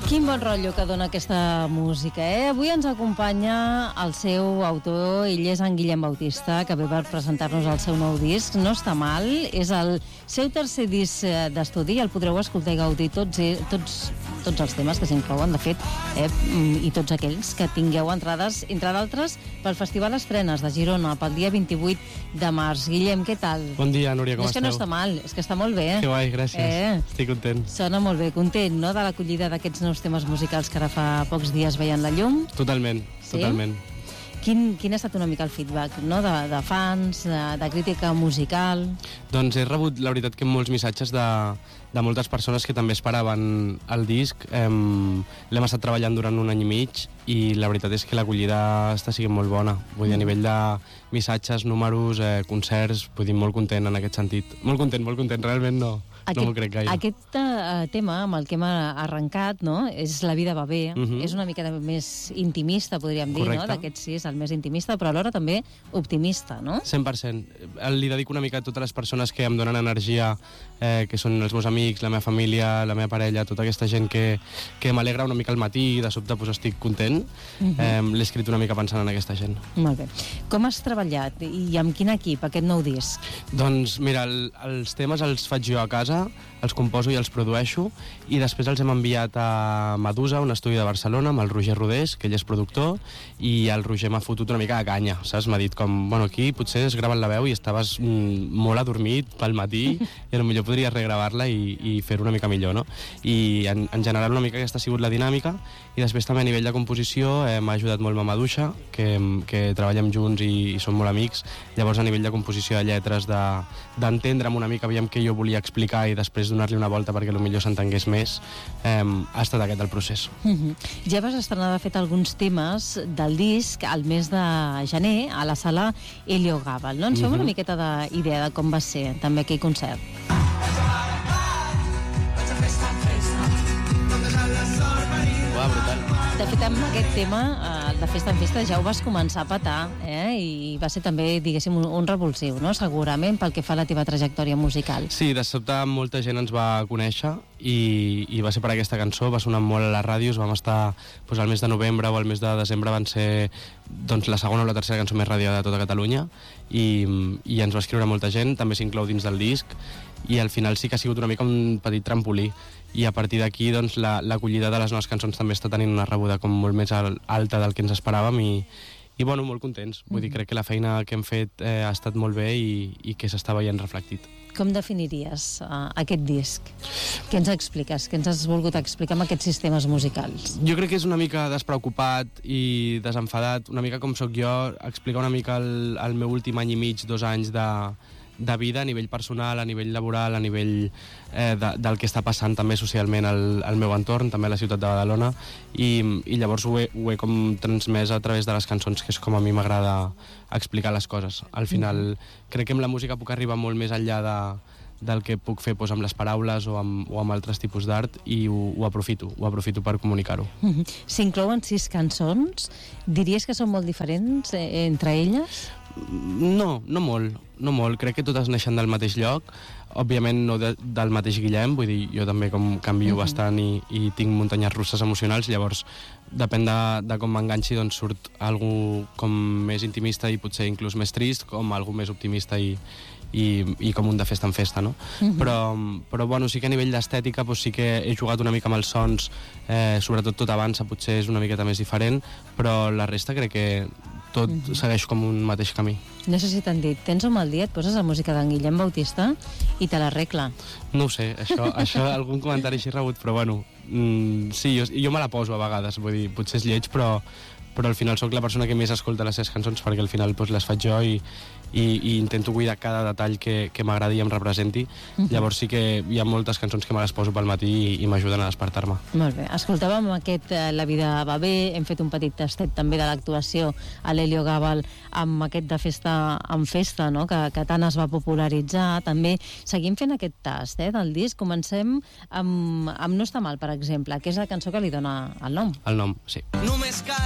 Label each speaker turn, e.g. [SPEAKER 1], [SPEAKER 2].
[SPEAKER 1] Quin bon rotllo que dona aquesta música, eh? Avui ens acompanya el seu autor, ell és en Guillem Bautista, que ve per presentar-nos el seu nou disc. No està mal, és el seu tercer disc d'estudi, el podreu escoltar i gaudir tots els temes que s'inclouen, de fet, i tots aquells que tingueu entrades, entre d'altres, pel Festival Estrenes de Girona, pel dia 28 de març. Guillem, què tal?
[SPEAKER 2] Bon dia, Núria, com esteu?
[SPEAKER 1] És que no està mal, és que està molt bé.
[SPEAKER 2] Que guai, gràcies. Estic content.
[SPEAKER 1] Sona molt bé, content, no?, de l'acollida d'aquests nous temes musicals que ara fa pocs dies veien la llum.
[SPEAKER 2] Totalment,
[SPEAKER 1] sí?
[SPEAKER 2] Totalment.
[SPEAKER 1] Quin ha estat una mica el feedback, no?, de fans, de crítica musical?
[SPEAKER 2] Doncs he rebut, la veritat, que molts missatges de moltes persones que també esperaven el disc. L'hem estat treballant durant un any i mig i la veritat és que l'acollida està sent molt bona. Vull dir, a nivell de missatges, números, concerts, vull dir, molt content en aquest sentit. Molt content, realment no m'ho crec gaire.
[SPEAKER 1] Aquest tema amb el que hem arrencat, no?, és La vida va bé, és una mica més intimista, podríem dir, no?, d'aquests sí, és el més intimista, però alhora també optimista, no?
[SPEAKER 2] 100%. Li dedico una mica a totes les persones que em donen energia, que són els meus amics, la meva família, la meva parella, tota aquesta gent que m'alegra una mica al matí i de sobte pues, estic content. L'he escrit una mica pensant en aquesta gent.
[SPEAKER 1] Molt bé. Com has treballat i amb quin equip aquest nou disc?
[SPEAKER 2] Doncs mira, els temes els faig jo a casa, els composo i els produeixo i després els hem enviat a Medusa, un estudi de Barcelona, amb el Roger Rodés, que ell és productor, i el Roger m'ha fotut una mica de canya, saps? M'ha dit com, bueno, aquí potser has gravat la veu i estaves molt adormit pel matí i potser podries regravar-la i fer-ho una mica millor, no? I en general una mica aquesta ha sigut la dinàmica i després també a nivell de composició m'ha ajudat molt ma Maduixa, que treballem junts i som molt amics. Llavors a nivell de composició de lletres, d'entendre'm una mica aviam què jo volia explicar i després donar-li una volta perquè potser s'entengués més, ha estat aquest el procés.
[SPEAKER 1] Ja vas estrenar, de fet, alguns temes del disc al mes de gener a la sala Helio Gabal, no? Ens fem una miqueta d'idea de com va ser també aquell concert.
[SPEAKER 2] Brutal.
[SPEAKER 1] De fet, amb aquest tema, de Festa en Festa, ja ho vas començar a petar, i va ser també, diguéssim, un revulsiu, no?, segurament, pel que fa a la teva trajectòria musical.
[SPEAKER 2] Sí, de sobte molta gent ens va conèixer i va ser per aquesta cançó, va sonar molt a les ràdios, vam estar doncs, al mes de novembre o al mes de desembre van ser doncs, la segona o la tercera cançó més radiada de tota Catalunya i ens va escriure molta gent, també s'inclou dins del disc i al final sí que ha sigut una mica un petit trampolí i a partir d'aquí doncs, l'acollida de les noves cançons també està tenint una rebuda com molt més alta del que ens esperàvem i bueno, molt contents. Vull dir, crec que la feina que hem fet ha estat molt bé i que s'està veient reflectit.
[SPEAKER 1] Com definiries aquest disc? Què ens expliques? Què ens has volgut explicar amb aquests sistemes musicals?
[SPEAKER 2] Jo crec que és una mica despreocupat i desenfadat, una mica com sóc jo, explicar una mica el meu últim any i mig, 2 anys de vida a nivell personal, a nivell laboral, a nivell del que està passant també socialment al meu entorn, també a la ciutat de Badalona i llavors ho he com transmès a través de les cançons, que és com a mi m'agrada explicar les coses. Al final crec que amb la música puc arribar molt més enllà del que puc fer doncs, amb les paraules o amb altres tipus d'art i ho aprofito per comunicar-ho.
[SPEAKER 1] S'inclouen 6 cançons. Diries que són molt diferents entre elles?
[SPEAKER 2] No molt. Crec que totes neixen del mateix lloc, òbviament no del mateix Guillem, vull dir, jo també com canvio bastant i tinc muntanyes russes emocionals, llavors depèn de com m'enganxi, doncs surt algú com més intimista i potser inclús més trist, com algú més optimista i com un de festa en festa, no? Però bueno, sí que a nivell d'estètica doncs sí que he jugat una mica amb els sons, sobretot Tot avança potser és una miqueta més diferent, però la resta crec que tot segueix com un mateix camí.
[SPEAKER 1] No sé si t'han dit, tens un mal dia, et poses la música d'en Guillem Bautista i te l'arregla.
[SPEAKER 2] No ho sé, això algun comentari així rebut, però bueno, sí, jo me la poso a vegades, vull dir, potser és lleig, però al final sóc la persona que més escolta les seves cançons perquè al final les faig jo i intento cuidar cada detall que m'agradi i em representi. Llavors sí que hi ha moltes cançons que me les poso pel matí i m'ajuden a despertar-me.
[SPEAKER 1] Molt bé, escoltàvem aquest La vida va bé, hem fet un petit tastet també de l'actuació a l'Helio Gabal amb aquest de Festa en Festa, no?, que tant es va popularitzar. També seguim fent aquest tast del disc. Comencem amb No està mal, per exemple, que és la cançó que li dona el nom.
[SPEAKER 2] El nom, sí. Només cal